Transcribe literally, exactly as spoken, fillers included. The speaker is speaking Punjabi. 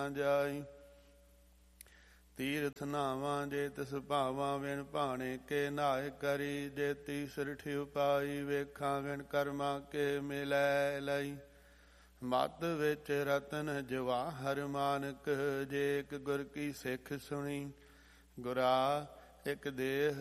ਜਾਈ। ਤੀਰਥ ਨਾਵਾਂ ਜੇ ਤਿਸ ਭਾਵਾਂ ਵਿਣ ਭਾਣੇ ਕੇ ਨਾਇ ਕਰੀ। ਜੇ ਤੀਸਰ ਠਿਉ ਪਾਈ ਵੇਖਾਂ ਵਿਣ ਕਰਮਾਂ ਕੇ ਮਿਲੈ ਲਈ। ਮੱਧ ਵਿੱਚ ਰਤਨ ਜਵਾਹਰ ਮਾਨਕ। ਜੇ ਇੱਕ ਗੁਰ ਕੀ ਸਿੱਖ ਸੁਣੀ। ਗੁਰਾ ਇੱਕ ਦੇਹ